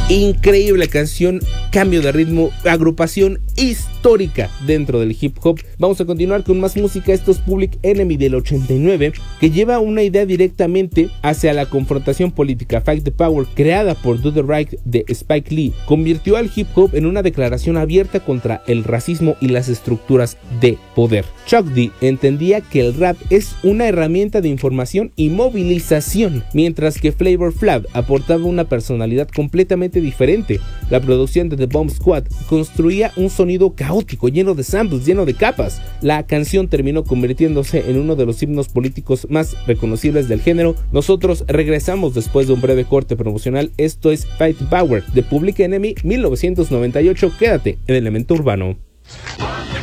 Increíble canción, cambio de ritmo, agrupación histórica dentro del hip hop. Vamos a continuar con más música. Esto es Public Enemy del 89, que lleva una idea directamente hacia la confrontación política. Fight the Power, creada por Do the Right de Spike Lee, convirtió al hip hop en una declaración abierta contra el racismo y las estructuras de poder. Chuck D entendía que el rap es una herramienta de información y movilización, mientras que Flavor Flav aportaba una personalidad completamente diferente. La producción de The Bomb Squad construía un sonido caótico, lleno de samples, lleno de capas. La canción terminó convirtiéndose en uno de los himnos políticos más reconocibles del género. Nosotros regresamos después de un breve corte promocional. Esto es Fight Power de Public Enemy 1998. Quédate en Elemento Urbano.